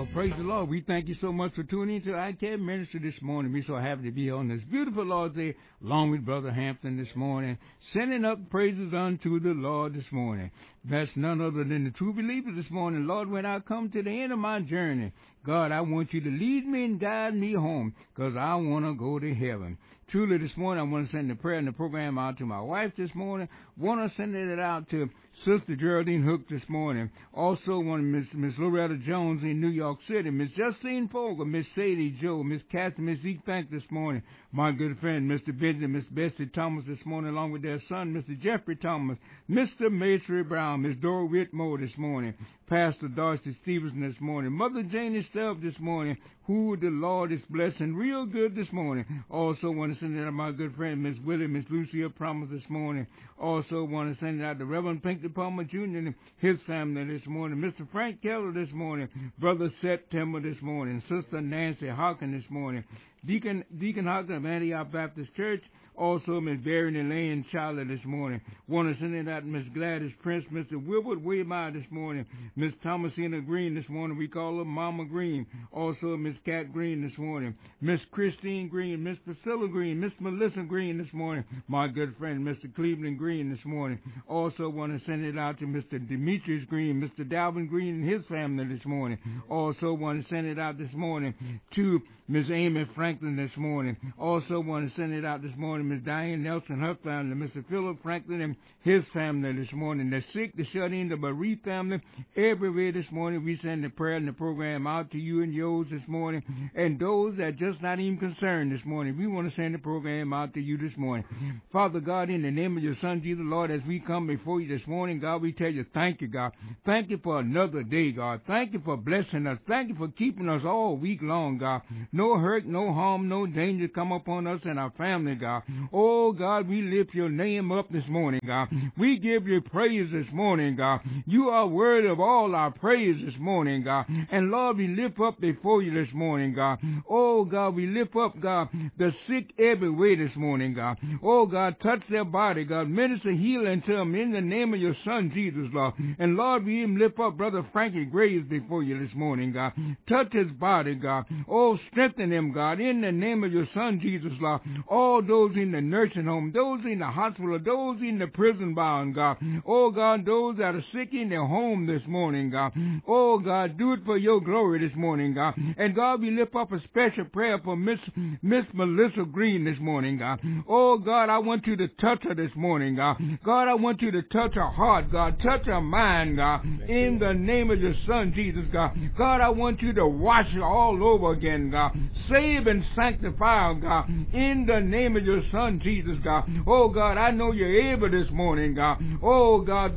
Praise the Lord. We thank you so much for tuning in to I Can Minister this morning. We're so happy to be on this beautiful Lord's Day along with Brother Hampton this morning, sending up praises unto the Lord this morning. That's none other than the true believer this morning. Lord, when I come to the end of my journey, God, I want you to lead me and guide me home because I want to go to heaven. Truly, this morning, I want to send the prayer and the program out to my wife this morning. Want to send it out to Sister Geraldine Hook this morning. Also, want Miss Loretta Jones in New York City. Miss Justine Fogel, Miss Sadie Joe, Miss Kathy, Miss Zeke Bank this morning. My good friend, Mr. Benjamin, Miss Bessie Thomas this morning, along with their son, Mr. Jeffrey Thomas, Mr. Maitri Brown, Miss Dora Whitmore this morning, Pastor Darcy Stevenson this morning, Mother Janie Stubb this morning, who the Lord is blessing real good this morning. Also want to send it out to my good friend, Miss Willie, Miss Lucia Promise this morning. Also want to send it out to Reverend Pinkley Palmer Jr. and his family this morning, Mr. Frank Keller this morning, Brother September this morning, Sister Nancy Hawkins this morning, Deacon Hawkins of Antioch Baptist Church. Also, Miss Barry and Elaine Charlotte this morning. Want to send it out to Miss Gladys Prince, Mr. Wilbert Waymeyer this morning, Miss Thomasina Green this morning. We call her Mama Green. Also, Miss Cat Green this morning, Miss Christine Green, Miss Priscilla Green, Miss Melissa Green this morning. My good friend, Mr. Cleveland Green this morning. Also, want to send it out to Mr. Demetrius Green, Mr. Dalvin Green and his family this morning. Also, want to send it out this morning to Miss Amy Franklin this morning. Also, want to send it out this morning Miss Diane Nelson, her family, Mr. Philip Franklin and his family this morning, the sick, the shut-in, the bereaved family, everywhere this morning. We send the prayer and the program out to you and yours this morning, and those that just not even concerned this morning. We want to send the program out to you this morning. Father God, in the name of your Son, Jesus, Lord, as we come before you this morning, God, we tell you thank you, God. Thank you for another day, God. Thank you for blessing us. Thank you for keeping us all week long, God. No hurt, no harm, no danger come upon us and our family, God. Oh, God, we lift your name up this morning, God. We give you praise this morning, God. You are worthy of all our praise this morning, God. And, Lord, we lift up before you this morning, God. Oh, God, we lift up, God, the sick everywhere this morning, God. Oh, God, touch their body, God. Minister healing to them in the name of your Son, Jesus, Lord. And, Lord, we even lift up Brother Frankie Graves before you this morning, God. Touch his body, God. Oh, strengthen him, God, in the name of your Son, Jesus, Lord. All those in the nursing home, those in the hospital, those in the prison bound, God. Oh, God, those that are sick in their home this morning, God. Oh, God, do it for your glory this morning, God. And, God, we lift up a special prayer for Miss Melissa Green this morning, God. Oh, God, I want you to touch her this morning, God. God, I want you to touch her heart, God. Touch her mind, God. In the name of your Son, Jesus, God. God, I want you to wash her all over again, God. Save and sanctify her, God. In the name of your Son, Jesus, God. Oh, God, I know you're able this morning, God. Oh, God,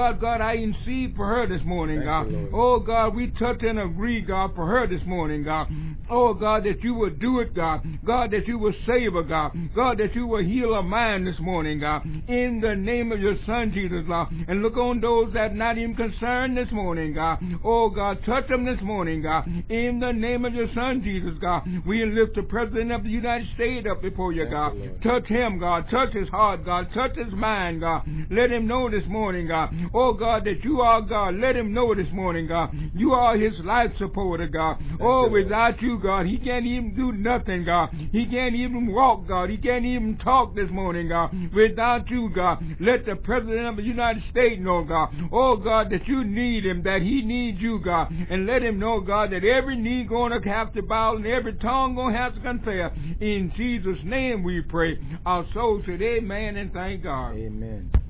I intercede for her this morning, God. Oh, God, we touch and agree, God, for her this morning, God. Oh, God, that you would do it, God. God, that you will save her, God. God, that you will heal her mind this morning, God. In the name of your Son, Jesus, God. And look on those that are not even concerned this morning, God. Oh, God, touch them this morning, God. In the name of your Son, Jesus, God. We lift the President of the United States up before you, God. Touch him, God. Touch his heart, God. Touch his mind, God. Let him know this morning, God. Oh, God, that you are God. Let him know this morning, God. You are his life supporter, God. Oh, without you, God, he can't even do nothing, God. He can't even walk, God. He can't even talk this morning, God. Without you, God, let the President of the United States know, God. Oh, God, that you need him, that he needs you, God. And let him know, God, that every knee going to have to bow and every tongue going to have to confess. In Jesus' name we pray. Our soul said amen and thank God. Amen.